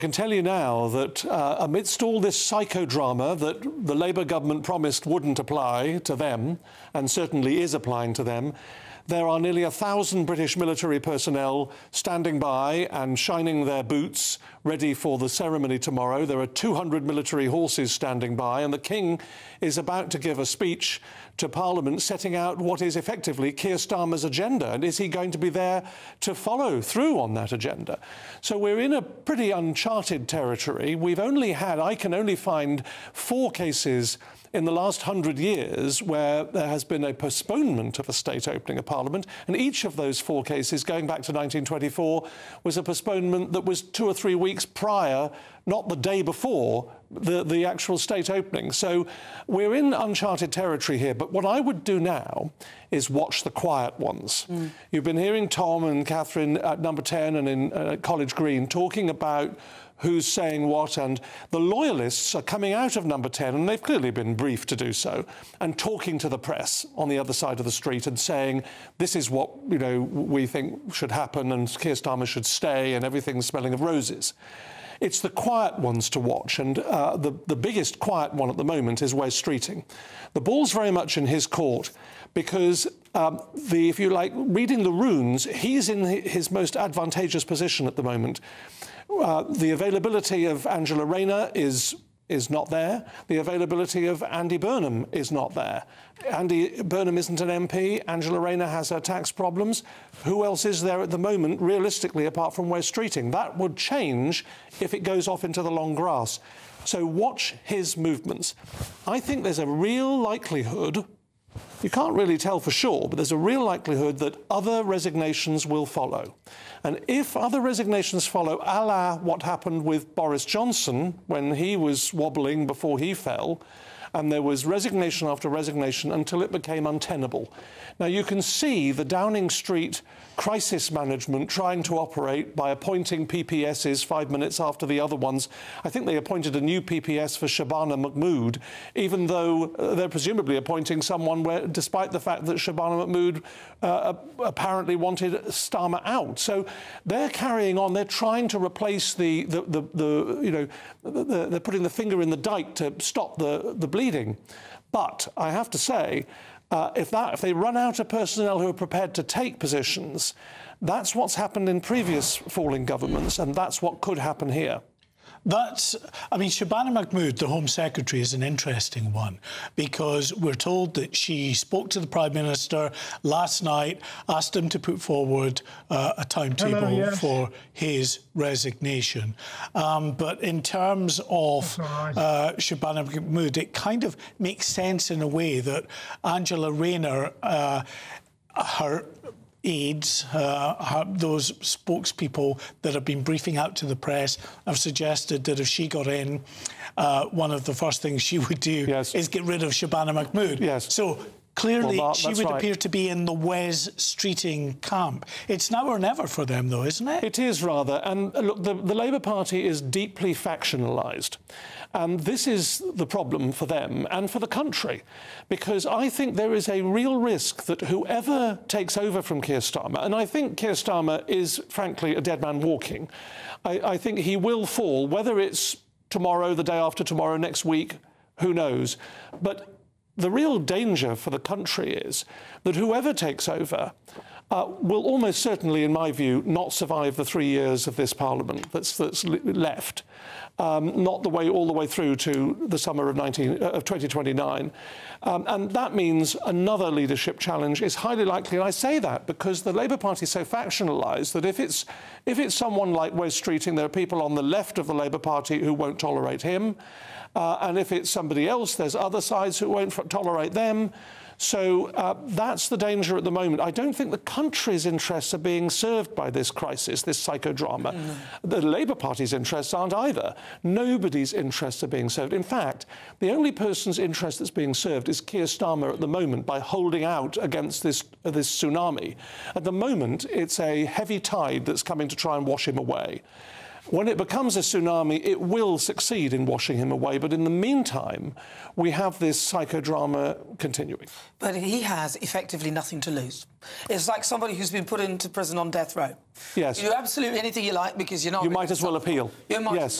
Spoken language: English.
I can tell you now that amidst all this psychodrama that the Labour government promised wouldn't apply to them, and certainly is applying to them, there are nearly 1,000 British military personnel standing by and shining their boots, ready for the ceremony tomorrow. There are 200 military horses standing by, and the King is about to give a speech to Parliament setting out what is effectively Keir Starmer's agenda. And is he going to be there to follow through on that agenda? So we're in a pretty uncharted territory. I can only find 4 cases in the last 100 years where there has been a postponement of a state opening of Parliament, and each of those 4 cases, going back to 1924, was a postponement that was 2 or 3 weeks prior, not the day before, the actual state opening. So we're in uncharted territory here, but what I would do now is watch the quiet ones. You've been hearing Tom and Catherine at Number 10 and in College Green talking about who's saying what, and the loyalists are coming out of Number 10, and they've clearly been briefed to do so, and talking to the press on the other side of the street and saying, this is what, we think should happen, and Keir Starmer should stay, and everything's smelling of roses. It's the quiet ones to watch, and the biggest quiet one at the moment is Wes Streeting. The ball's very much in his court because, if you like, reading the runes, he's in his most advantageous position at the moment. The availability of Angela Rayner is not there. The availability of Andy Burnham is not there. Andy Burnham isn't an MP. Angela Rayner has her tax problems. Who else is there at the moment, realistically, apart from Wes Streeting? That would change if it goes off into the long grass. So watch his movements. I think there's a real likelihood, you can't really tell for sure, but there's a real likelihood that other resignations will follow. And if other resignations follow, a la what happened with Boris Johnson when he was wobbling before he fell, and there was resignation after resignation until it became untenable. Now, you can see the Downing Street crisis management trying to operate by appointing PPSs 5 minutes after the other ones. I think they appointed a new PPS for Shabana Mahmood, even though they're presumably appointing someone where, despite the fact that Shabana Mahmood apparently wanted Starmer out. So they're carrying on. They're trying to replace they're putting the finger in the dike to stop the bleeding. But I have to say, if they run out of personnel who are prepared to take positions, that's what's happened in previous falling governments, and that's what could happen here. Shabana Mahmood, the Home Secretary, is an interesting one because we're told that she spoke to the Prime Minister last night, asked him to put forward a timetable for his resignation. But in terms of Shabana Mahmood, it kind of makes sense in a way that Angela Rayner, her aides, those spokespeople that have been briefing out to the press, have suggested that if she got in, one of the first things she would do is get rid of Shabana Mahmood. Yes. So clearly she would appear to be in the Wes Streeting camp. It's now or never for them, though, isn't it? It is, rather. And look, the Labour Party is deeply factionalised. And this is the problem for them and for the country, because I think there is a real risk that whoever takes over from Keir Starmer, and I think Keir Starmer is, frankly, a dead man walking, I think he will fall, whether it's tomorrow, the day after tomorrow, next week, who knows. But the real danger for the country is that whoever takes over will almost certainly, in my view, not survive the 3 years of this Parliament that's left. Not all the way through to the summer of 2029. And that means another leadership challenge is highly likely. And I say that because the Labour Party is so factionalised that if it's someone like Wes Streeting, there are people on the left of the Labour Party who won't tolerate him. And if it's somebody else, there's other sides who won't tolerate them. So that's the danger at the moment. I don't think the country's interests are being served by this crisis, this psychodrama. The Labour Party's interests aren't either. Nobody's interests are being served. In fact, the only person's interest that's being served is Keir Starmer at the moment by holding out against this tsunami. At the moment, it's a heavy tide that's coming to try and wash him away. When it becomes a tsunami, it will succeed in washing him away. But in the meantime, we have this psychodrama continuing. But he has effectively nothing to lose. It's like somebody who's been put into prison on death row. Yes. You do absolutely anything you like because you're not... You might as well appeal. You might yes.